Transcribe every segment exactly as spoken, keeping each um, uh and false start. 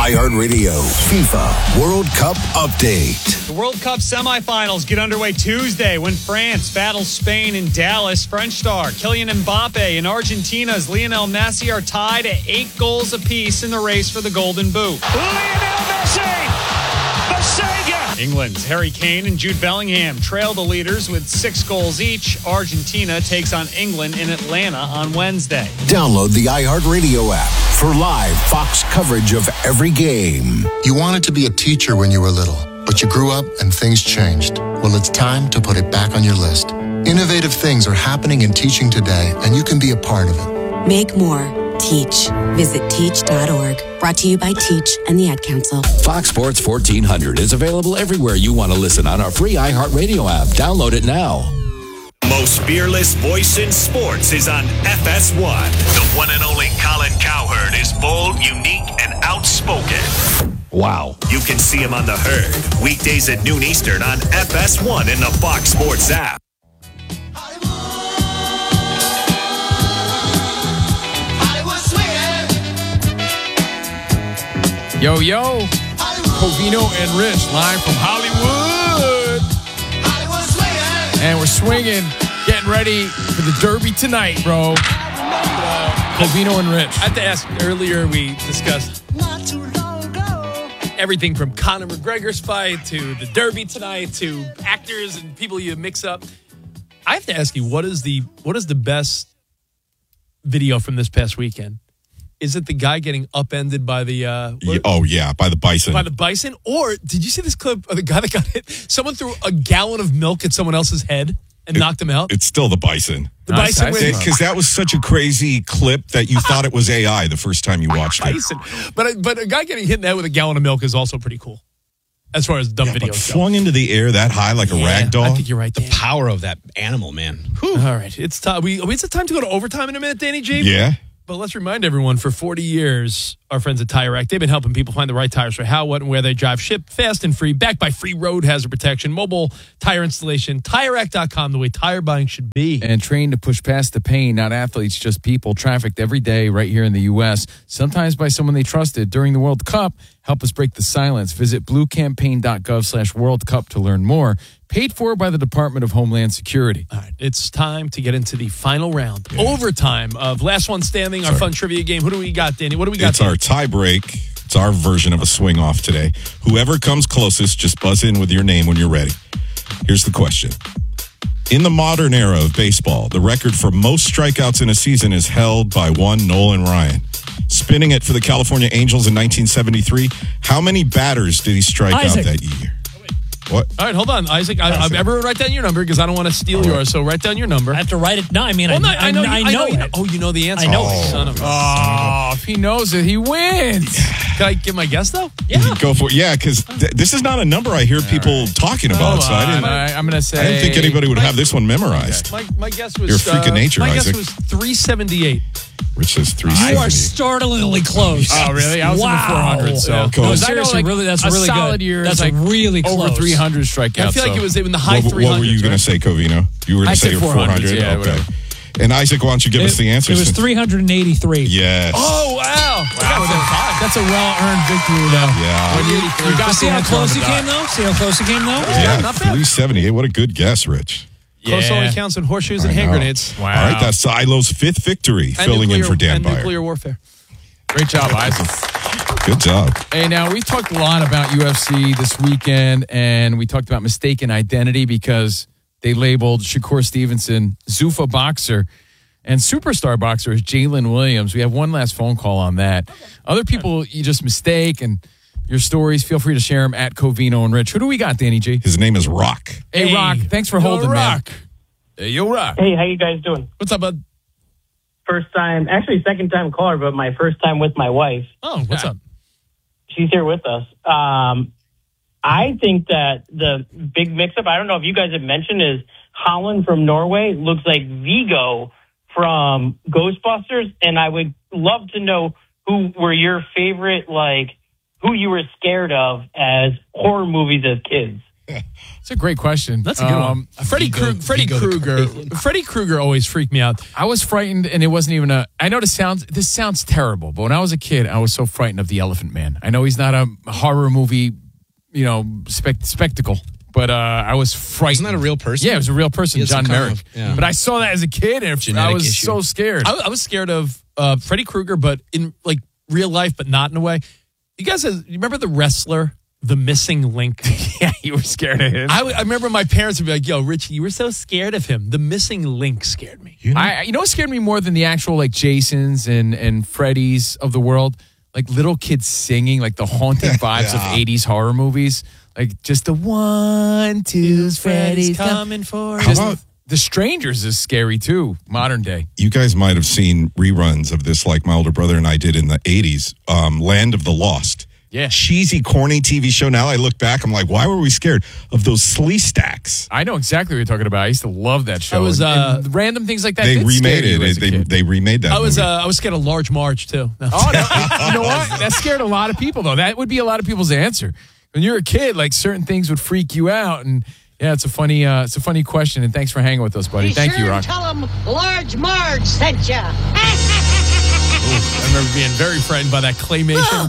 iHeartRadio FIFA World Cup Update. The World Cup semifinals get underway Tuesday when France battles Spain in Dallas. French star Kylian Mbappe and Argentina's Lionel Messi are tied at eight goals apiece in the race for the Golden Boot. Lionel Messi! The Sega! England's Harry Kane and Jude Bellingham trail the leaders with six goals each. Argentina takes on England in Atlanta on Wednesday. Download the iHeartRadio app for live Fox coverage of every game. You wanted to be a teacher when you were little, but you grew up and things changed. Well, it's time to put it back on your list. Innovative things are happening in teaching today, and you can be a part of it. Make more. Teach. Visit teach dot org. Brought to you by Teach and the Ad Council. Fox Sports fourteen hundred is available everywhere you want to listen on our free iHeartRadio app. Download it now. Most fearless voice in sports is on F S one. The one and only Colin Cowherd is bold, unique, and outspoken. Wow. You can see him on The Herd, weekdays at noon Eastern on F S one in the Fox Sports app. Yo, yo, Covino and Rich live from Hollywood. And we're swinging, getting ready for the Derby tonight, bro. Uh, Covino and Rich. I have to ask, earlier we discussed everything from Conor McGregor's fight to the Derby tonight to actors and people you mix up. I have to ask you, what is the what is the best video from this past weekend? Is it the guy getting upended by the... Uh, what, oh, yeah, by the bison. By the bison? Or did you see this clip of the guy that got hit? Someone threw a gallon of milk at someone else's head and it, knocked him out? It's still the bison. The nice, bison? Because that was such a crazy clip that you thought it was A I the first time you watched bison. it. But, but a guy getting hit in the head with a gallon of milk is also pretty cool. As far as dumb yeah, videos but flung go. into the air that high like yeah, a rag doll. I think you're right, The Danny. power of that animal, man. Whew. All right. It's time. We, it's time to go to overtime in a minute, Danny G. Yeah. But let's remind everyone, for forty years, our friends at Tire Rack, they've been helping people find the right tires for how, what, and where they drive. Shipped fast and free, backed by free road hazard protection, mobile tire installation, tire rack dot com, the way tire buying should be. And trained to push past the pain, not athletes, just people, trafficked every day right here in the U S, sometimes by someone they trusted. During the World Cup, help us break the silence. Visit blue campaign dot gov slash World Cup to learn more. Paid for by the Department of Homeland Security. All right, it's time to get into the final round. Yeah. Overtime of Last One Standing, our Sorry. fun trivia game. Who do we got, Danny? What do we got? It's Danny? our tie break. It's our version of a swing off today. Whoever comes closest, just buzz in with your name when you're ready. Here's the question. In the modern era of baseball, the record for most strikeouts in a season is held by one Nolan Ryan. Spinning it for the California Angels in nineteen seventy-three, how many batters did he strike Isaac. out that year? What? All right, hold on, Isaac. I, I, everyone write down your number because I don't want to steal right. yours. So write down your number. I have to write it. No, I mean, well, I, no, I, I know. I, I know. know it. Oh, you know the answer. I know. Oh, it. Son of a. Oh, if he knows it, he wins. Can I give my guess though? Yeah, go for it. Yeah, because th- this is not a number I hear people right. talking about. So I didn't. I, I'm going to say. I didn't think anybody would my, have this one memorized. My, my guess was. You're a freak uh, of nature, my Isaac. guess was three seventy-eight. Rich says three You seventy. are startlingly close. Oh, really? I was wow. in the four hundred. So yeah, no, I seriously, like really, that's a really solid good. year. That's like really close. Over three hundred strikeouts. I feel like so. it was in the high what, three hundreds. What were you going to say, Covino? You were going to say four hundred. Yeah, okay. whatever. And Isaac, why don't you give it, us the answer? It was three hundred eighty-three. Yes. Oh, wow. wow. That's a well-earned victory, though. Yeah. When you, you got See how close you came, though? See how close you came, though? Yeah, not bad. three seventy-eight. What a good guess, Rich. Close Yeah. only counts in horseshoes I and hand know. grenades. Wow. All right, that's Silo's fifth victory, And filling nuclear, in for Dan and Byer. nuclear warfare. Great job, Isaac. Good job. Hey, now, we've talked a lot about U F C this weekend, and we talked about mistaken identity because they labeled Shakur Stevenson Zuffa boxer and superstar boxer is Jalen Williams. We have one last phone call on that. Other people you just mistake, and your stories, feel free to share them at Covino and Rich. Who do we got, Danny G? His name is Rock. Hey, Hey. Rock. Thanks for Yo, holding, Rock. man. Hey, yo, Rock. Hey, how you guys doing? What's up, bud? First time, actually second time caller, but my first time with my wife. Oh, what's up? She's here with us. Um, I think that the big mix-up, I don't know if you guys have mentioned, is Holland from Norway looks like Vigo from Ghostbusters, and I would love to know who were your favorite, like, who you were scared of as horror movies as kids. It's a great question. That's a good Um, one. Freddy Vigo- Krueger. Freddy Vigo the Krueger. Chameleon. Freddy Krueger always freaked me out. I was frightened, and it wasn't even a. I know this sounds this sounds terrible, but when I was a kid, I was so frightened of the Elephant Man. I know he's not a horror movie, you know, spect- spectacle, but uh, I was frightened. Isn't that a real person? Yeah, it was a real person, He has John some kind Merrick. of- yeah. But I saw that as a kid, and I Genetic was issue. so scared. I, I was scared of uh, Freddy Krueger, but in like real life, but not in a way. You guys, have, you remember the wrestler, The Missing Link? Yeah, you were scared of him. I, I remember my parents would be like, "Yo, Richie, you were so scared of him. The Missing Link scared me." You know, I, you know what scared me more than the actual like Jasons and and Freddys of the world? Like little kids singing, like the haunting vibes Yeah. of eighties horror movies. Like just the one, twos, Freddy's coming for How us. about The Strangers is scary too, modern day. you guys might have seen reruns of this like my older brother and I did in the eighties, um, Land of the Lost. Yeah. Cheesy, corny T V show. Now I look back, I'm like, why were we scared of those slee stacks? I know exactly what you're talking about. I used to love that show. I was, And- uh, and random things like that. They did scare remade you it. as a They, kid. they remade that. I was movie. uh, I was scared of Large Marge too. No. Oh no! You know what? That scared a lot of people, though. That would be a lot of people's answer. When you're a kid, like certain things would freak you out, and yeah, it's a funny, uh, it's a funny question. And thanks for hanging with us, buddy. Be Thank sure you, and Rock. tell them Large Marge sent ya. I remember being very frightened by that claymation.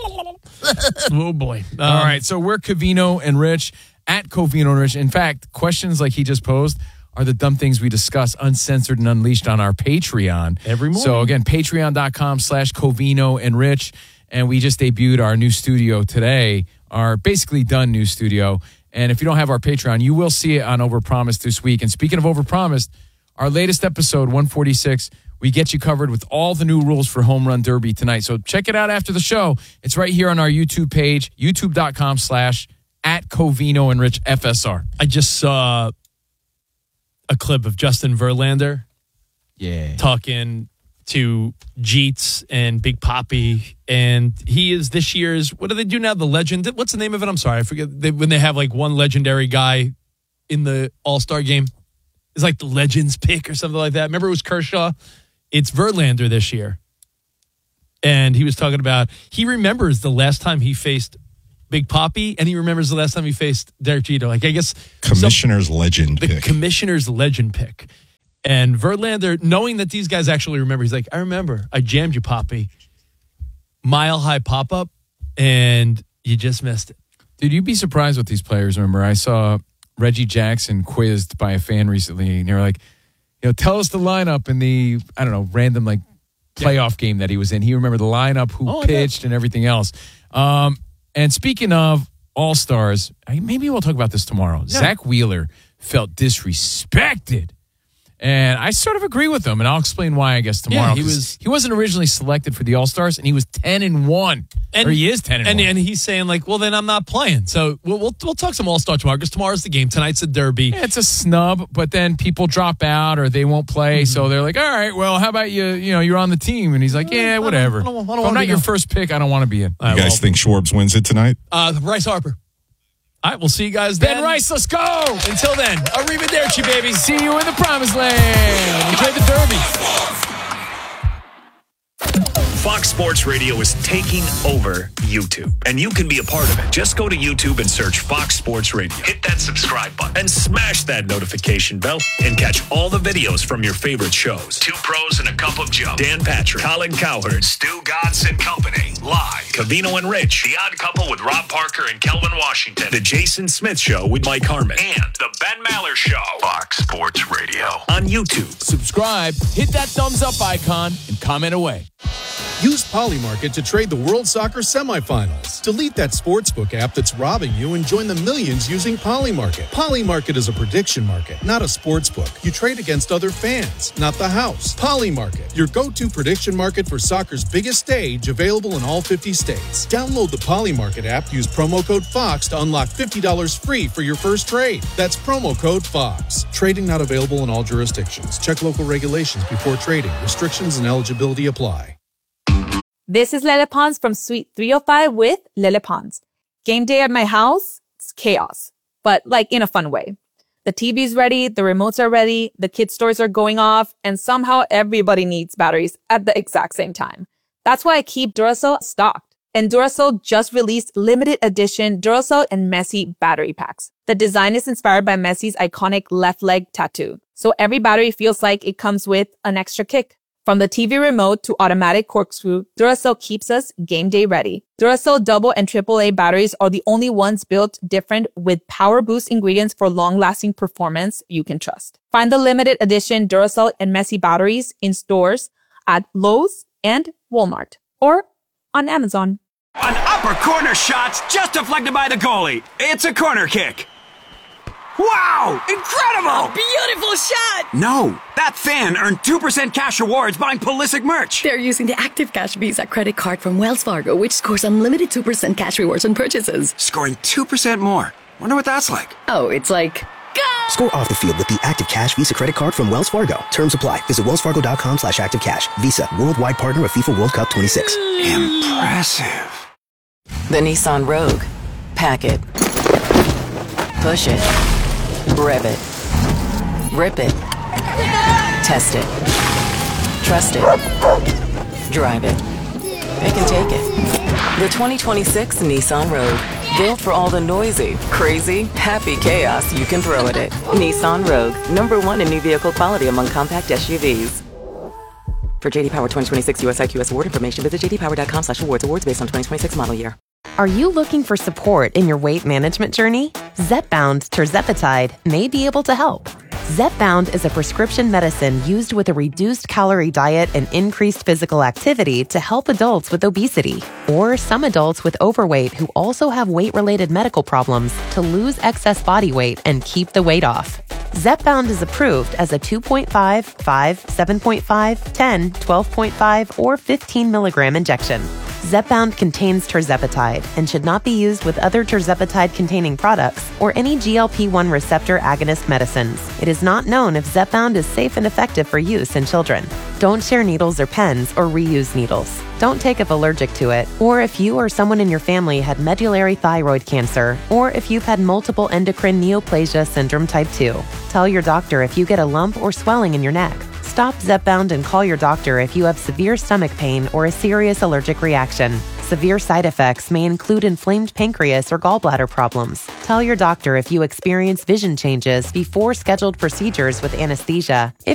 Oh boy! Um, All right, so we're Covino and Rich at Covino and Rich. In fact, questions like he just posed are the dumb things we discuss uncensored and unleashed on our Patreon Every morning. So again, patreon.com slash Covino and Rich. And we just debuted our new studio today, our basically done new studio. And if you don't have our Patreon, you will see it on Overpromised this week. And speaking of Overpromised, our latest episode, one forty-six, we get you covered with all the new rules for Home Run Derby tonight. So check it out after the show. It's right here on our YouTube page, youtube.com slash at Covino and Rich F S R. I just saw a clip of Justin Verlander Yeah. talking to Jeets and Big Papi, and he is this year's, what do they do now? The legend. What's the name of it? I'm sorry, I forget. They, when they have like one legendary guy in the All-Star game, it's like the Legends pick or something like that. Remember it was Kershaw? It's Verlander this year. And he was talking about, he remembers the last time he faced Big Papi, and he remembers the last time he faced Derek Jeter. Like, I guess Commissioner's some, legend the pick. Commissioner's legend pick. And Verlander, knowing that these guys actually remember, he's like, I remember, I jammed you, Papi. Mile high pop up, and you just missed it. Dude, you'd be surprised what these players remember. I saw Reggie Jackson quizzed by a fan recently, and they were like, you know, tell us the lineup in the, I don't know, random like playoff game that he was in. He remembered the lineup, who Oh, I pitched, and everything else. Um, and speaking of all-stars, I- maybe we'll talk about this tomorrow. Zach Wheeler felt disrespected. And I sort of agree with him, and I'll explain why, I guess, tomorrow. Yeah, he 'cause was- he wasn't originally selected for the All-Stars, and he was ten and one. Or he is ten and, and one. And he's saying, like, well, then I'm not playing. So we'll we'll, we'll talk some All-Star tomorrow, because tomorrow's the game. Tonight's the Derby. Yeah, it's a snub, but then people drop out or they won't play. So they're like, all right, well, how about you, you know, you're on the team. And he's like, yeah, whatever. I don't- I don't If wanna I'm not be your no- first pick, I don't want to be in. You guys think Schwartz wins it tonight? Uh, Bryce Harper. All right, we'll see you guys Ben then. Rice, let's go. Until then, arrivederci, baby. See you in the promised land. Enjoy the Derby. Fox Sports Radio is taking over YouTube, and you can be a part of it. Just go to YouTube and search Fox Sports Radio. Hit that subscribe button and smash that notification bell and catch all the videos from your favorite shows. Two Pros and a Cup of Joe. Dan Patrick, Colin Cowherd, Stu Gatz and Company. Live. Covino and Rich. The Odd Couple with Rob Parker and Kelvin Washington. The Jason Smith Show with Mike Harmon. And The Ben Maller Show. Fox Sports Radio. On YouTube. Subscribe, hit that thumbs up icon, and comment away. Use Polymarket to trade the World Soccer semifinals. Delete that sportsbook app that's robbing you and join the millions using Polymarket. Polymarket is a prediction market, not a sportsbook. You trade against other fans, not the house. Polymarket, your go-to prediction market for soccer's biggest stage, available in all fifty states. Download the Polymarket app, use promo code FOX to unlock fifty dollars free for your first trade. That's promo code FOX. Trading not available in all jurisdictions. Check local regulations before trading. Restrictions and eligibility apply. This is Lele Pons from Suite three oh five with Lele Pons. Game day at my house, it's chaos, but like in a fun way. The T V's ready, the remotes are ready, the kids' stores are going off, and somehow everybody needs batteries at the exact same time. That's why I keep Duracell stocked. And Duracell just released limited edition Duracell and Messi battery packs. The design is inspired by Messi's iconic left leg tattoo, so every battery feels like it comes with an extra kick. From the T V remote to automatic corkscrew, Duracell keeps us game day ready. Duracell double and triple A batteries are the only ones built different with power boost ingredients for long-lasting performance you can trust. Find the limited edition Duracell and Messi batteries in stores at Lowe's and Walmart or on Amazon. An upper corner shot's just deflected by the goalie. It's a corner kick. Wow! Incredible! Beautiful shot! No, that fan earned two percent cash rewards buying Pulisic merch. They're using the Active Cash Visa credit card from Wells Fargo, which scores unlimited two percent cash rewards on purchases. Scoring two percent more. Wonder what that's like. Oh, it's like... Go! Score off the field with the Active Cash Visa credit card from Wells Fargo. Terms apply. Visit wellsfargo.com slash active cash. Visa, worldwide partner of FIFA World Cup twenty-six. Impressive. The Nissan Rogue. Pack it. Push it. Rev it. Rip it. Test it. Trust it. Drive it. It can take it. The twenty twenty-six Nissan Rogue. Built for all the noisy, crazy, happy chaos you can throw at it. Nissan Rogue. Number one in new vehicle quality among compact S U Vs. For J D Power twenty twenty-six U S I Q S award information, visit j d power dot com slash awards. Awards based on twenty twenty-six model year. Are you looking for support in your weight management journey? Zepbound tirzepatide may be able to help. Zepbound is a prescription medicine used with a reduced calorie diet and increased physical activity to help adults with obesity or some adults with overweight who also have weight-related medical problems to lose excess body weight and keep the weight off. Zepbound is approved as a two point five, five, seven point five, ten, twelve point five, or fifteen milligram injection. Zepbound contains tirzepatide and should not be used with other tirzepatide-containing products or any G L P one receptor agonist medicines. It is not known if Zepbound is safe and effective for use in children. Don't share needles or pens or reuse needles. Don't take if allergic to it, or if you or someone in your family had medullary thyroid cancer, or if you've had multiple endocrine neoplasia syndrome type two. Tell your doctor if you get a lump or swelling in your neck. Stop Zepbound and call your doctor if you have severe stomach pain or a serious allergic reaction. Severe side effects may include inflamed pancreas or gallbladder problems. Tell your doctor if you experience vision changes before scheduled procedures with anesthesia. If